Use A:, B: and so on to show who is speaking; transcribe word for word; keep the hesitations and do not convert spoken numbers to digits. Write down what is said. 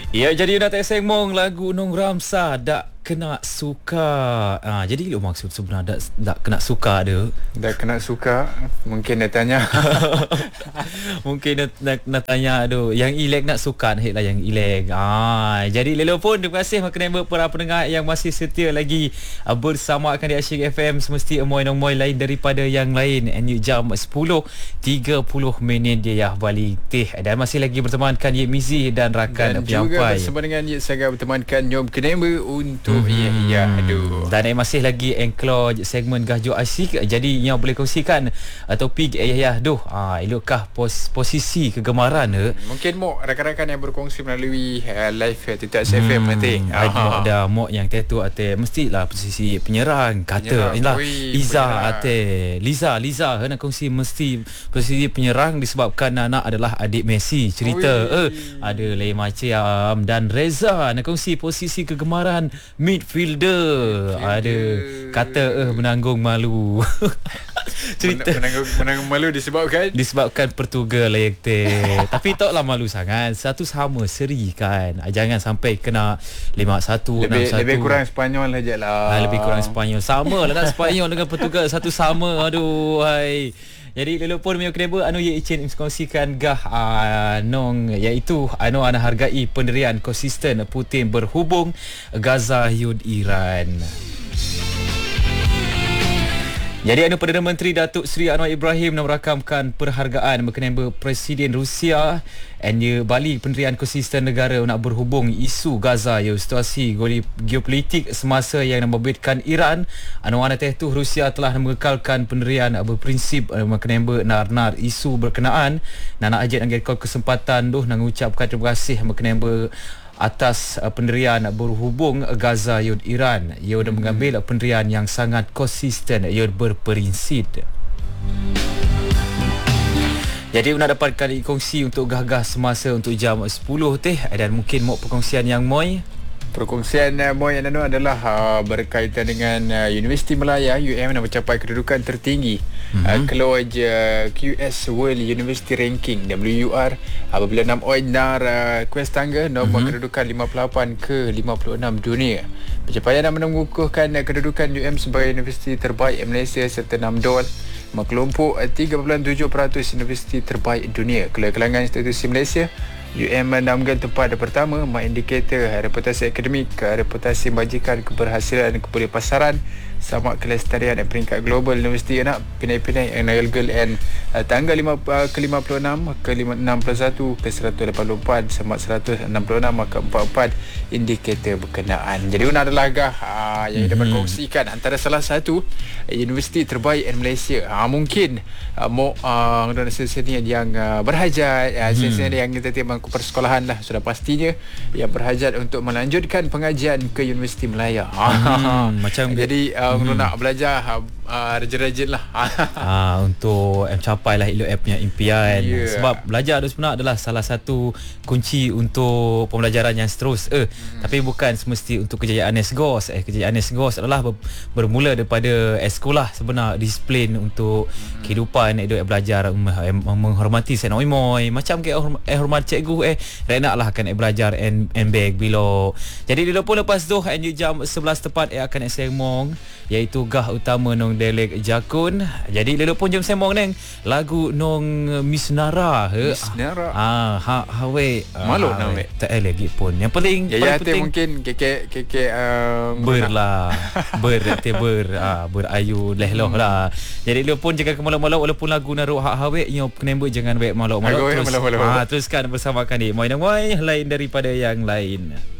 A: Ya, jadi nak tak sengmong lagu Nong Ramsa dak kena suka. Ah, jadi lu maksud sebenarnya dak dak kena suka dia.
B: Dah kena suka, mungkin dia tanya.
A: Mungkin nak, nak, nak tanya tu yang ilek nak suka hit lah yang ilek. Ah, jadi lelo pun terima kasih kepada para pendengar yang masih setia lagi uh, bersama akan di Asyik F M semesti amoy nong moy lain daripada yang lain. And jam sepuluh tiga puluh minit dia ya balik teh dan masih lagi bertemankan Yip Mizi dan rakan
B: dan juga
A: Piampai.
B: bersama dengan Yip Saga bertemankan Nyom Kenemba untuk
A: Mm-hmm.
B: ya ya aduh.
A: Dan eh, masih lagi engklo segmen Gahjo Asyik. Jadi yang boleh kongsikan uh, topik eh ya doh ah elokkah pos, posisi kegemaran eh?
B: Mungkin mo rakan-rakan yang berkongsi melalui uh, live uh, Tita S F M nanti.
A: Hmm, ah, ada mo yang tetu ate mestilah posisi penyerang kata inilah Liza ate Liza Liza nak kongsi mesti posisi penyerang disebabkan anak adalah adik Messi cerita eh ada Lei Macam dan Reza nak kongsi posisi kegemaran midfielder, ada kata eh menanggung malu. Cerita
B: menanggung, menanggung malu disebabkan
A: disebabkan Portugal lah teh. Tapi taklah malu sangat. Satu sama seri kan. Jangan sampai kena lima satu
B: lebih,
A: enam satu.
B: lebih kurang Spanyol aja lah.
A: Ha, lebih kurang Spanyol. Sama lah nak Spanyol dengan Portugal satu sama. Aduh hai. Jadi lelo pun Mio Kneba anu ye icin kongsikan gah uh, nong iaitu anu ana hargai pendirian konsisten Putin berhubung Gaza Yud Iran. Jadi anu Perdana Menteri Datuk Seri Anwar Ibrahim nak merakamkan perhargaan berkenaan Presiden Rusia and ye bali pendirian konsisten negara nak berhubung isu Gaza ya situasi geopolitik semasa yang membabitkan Iran. Anu ana teh tu Rusia telah mengekalkan pendirian berprinsip berkenaan nar-nar isu berkenaan. Nana ajak angin kesempatan doh nak mengucapkan terima kasih berkenaan atas uh, pendirian berhubung Gaza Yud Iran. Ia sudah mengambil pendirian yang sangat konsisten, ia berprinsip. Jadi nak dapatkan kongsi untuk gah-gah semasa untuk jam sepuluh teh dan mungkin mau perkongsian yang moy.
B: Perkongsian uh, Moy yang anu adalah uh, berkaitan dengan uh, Universiti Melaya U M yang mencapai kedudukan tertinggi mm-hmm. uh, keluar uh, Q S World University Ranking W U R apabila enam oi nar uh, kuas tangga nombor mm-hmm. kedudukan lima puluh lapan ke lima puluh enam dunia. Pencapaian yang mengukuhkan uh, kedudukan U M sebagai universiti terbaik Malaysia serta enam dol mengelompok uh, tiga perpuluhan tujuh peratus universiti terbaik dunia. Kelangan institusi Malaysia U M menambahkan tempat pertama mak indikator reputasi akademik, reputasi majikan, keberhasilan, kepada pasaran sama kelestarian dan peringkat global universiti anak pinai-pinai yang legal and uh, tanggal lima, uh, ke lima puluh enam ke enam puluh satu ke seratus lapan puluh empat sama seratus enam puluh enam ke empat puluh empat indikator berkenaan. Jadi una adalah gah uh, yang mm-hmm. dapat kongsikan antara salah satu uh, universiti terbaik di Malaysia. Uh, mungkin uh, mau uh, seni yang uh, berhajat uh, mm-hmm. seni yang kita timbang ke persekolahan lah sudah pastinya yang berhajat untuk melanjutkan pengajian ke Universiti Melaya.
A: Hmm, macam
B: jadi uh, hmm. nak belajar uh, rajin-rajin lah.
A: ah, untuk eh, capai lah elok eh, punya impian. Yeah. Sebab belajar tu sebenarnya adalah salah satu kunci untuk pembelajaran yang seterus. Eh, hmm. Tapi bukan semesti untuk kejayaan Esgos. Eh, kejayaan Esgos adalah ber, bermula daripada sekolah sebenar disiplin untuk hmm. kehidupan elok eh, belajar eh, menghormati Sayyidina Imoy. Macam ke eh, hormat cikgu eh renak lah akan eh, belajar and, and bag bilo. Jadi di pun lepas tu eh, jam sebelas tepat eh, akan eh, semong iaitu gah utama nong Delek Jakun. Jadi lelo pun jom sembang neng lagu nong Miss Nara he.
B: Miss Nara.
A: Ah ha hawe
B: malu nak we.
A: Tak ada lagi pun. Yang penting
B: ya,
A: paling
B: ya,
A: penting
B: mungkin keke keke um,
A: berlah. ber te ber ah berayu lehloh hmm. lah. Jadi lelo pun jangan kemalak-malak walaupun lagu naruh hak hawe nyo kenembe jangan we malak-malak terus. Ah teruskan bersama kami. Moy nang moy lain daripada yang lain.